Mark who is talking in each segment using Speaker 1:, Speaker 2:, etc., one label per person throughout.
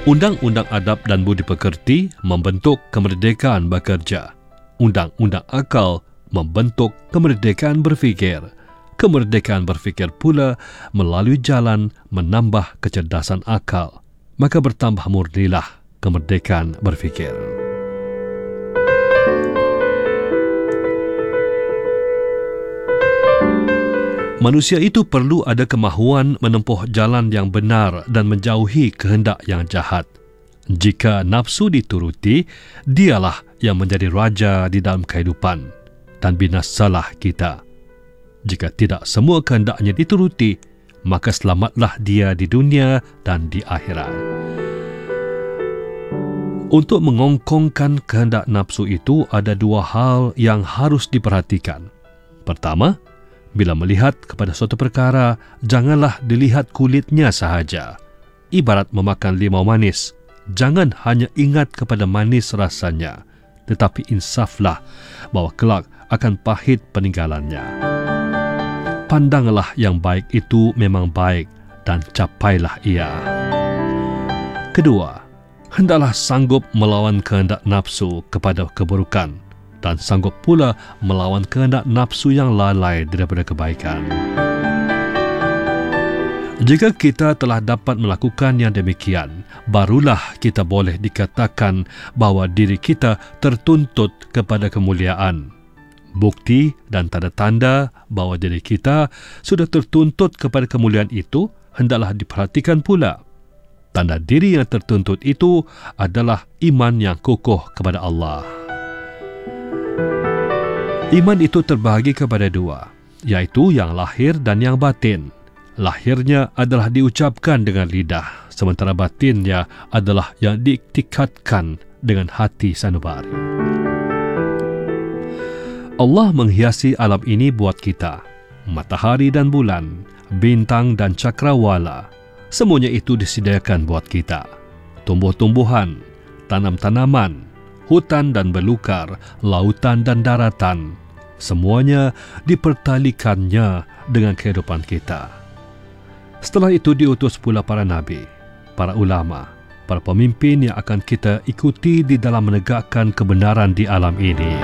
Speaker 1: Undang-Undang Adab dan Budi Pekerti membentuk kemerdekaan bekerja. Undang-Undang Akal membentuk kemerdekaan berfikir. Kemerdekaan berfikir pula melalui jalan menambah kecerdasan akal. Maka bertambah murnilah kemerdekaan berfikir. Manusia itu perlu ada kemahuan menempuh jalan yang benar dan menjauhi kehendak yang jahat. Jika nafsu dituruti, dialah yang menjadi raja di dalam kehidupan dan binasalah kita. Jika tidak semua kehendaknya dituruti, maka selamatlah dia di dunia dan di akhirat. Untuk mengongkongkan kehendak nafsu itu ada dua hal yang harus diperhatikan. Pertama, bila melihat kepada suatu perkara, janganlah dilihat kulitnya sahaja. Ibarat memakan limau manis, jangan hanya ingat kepada manis rasanya, tetapi insaflah bahawa kelak akan pahit peninggalannya. Pandanglah yang baik itu memang baik dan capailah ia. Kedua, hendaklah sanggup melawan kehendak nafsu kepada keburukan dan sanggup pula melawan kehendak nafsu yang lalai daripada kebaikan. Jika kita telah dapat melakukan yang demikian, barulah kita boleh dikatakan bahawa diri kita tertuntut kepada kemuliaan. Bukti dan tanda-tanda bahawa diri kita sudah tertuntut kepada kemuliaan itu hendaklah diperhatikan pula. Tanda diri yang tertuntut itu adalah iman yang kokoh kepada Allah. Iman itu terbahagi kepada dua, iaitu yang lahir dan yang batin. Lahirnya adalah diucapkan dengan lidah, sementara batinnya adalah yang diiktikadkan dengan hati sanubari. Allah menghiasi alam ini buat kita. Matahari dan bulan, bintang dan cakrawala, semuanya itu disediakan buat kita. Tumbuh-tumbuhan, tanam-tanaman, hutan dan belukar, lautan dan daratan, semuanya dipertalikannya dengan kehidupan kita. Setelah itu diutus pula para nabi, para ulama, para pemimpin yang akan kita ikuti di dalam menegakkan kebenaran di alam ini.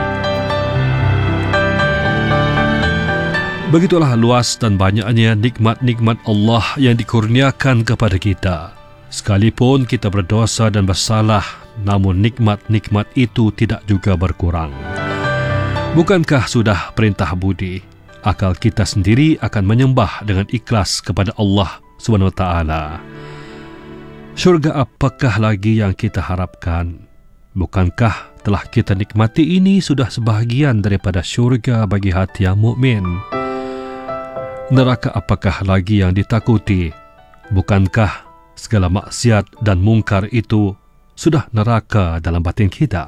Speaker 1: Begitulah luas dan banyaknya nikmat-nikmat Allah yang dikurniakan kepada kita. Sekalipun kita berdosa dan bersalah, namun nikmat-nikmat itu tidak juga berkurang. Bukankah sudah perintah budi, akal kita sendiri akan menyembah dengan ikhlas kepada Allah SWT. Syurga apakah lagi yang kita harapkan? Bukankah telah kita nikmati ini sudah sebahagian daripada syurga bagi hati yang mukmin? Neraka apakah lagi yang ditakuti? Bukankah segala maksiat dan mungkar itu sudah neraka dalam batin kita?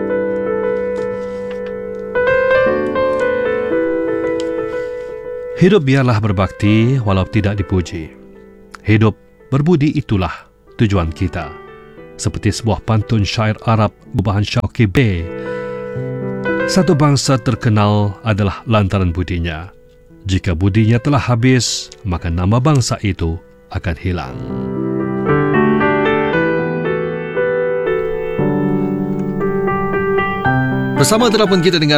Speaker 1: Hidup biarlah berbakti walau tidak dipuji. Hidup berbudi itulah tujuan kita. Seperti sebuah pantun syair Arab Bubahan Syauqi B. Satu bangsa terkenal adalah lantaran budinya. Jika budinya telah habis, maka nama bangsa itu akan hilang.
Speaker 2: Bersama telepon kita dengar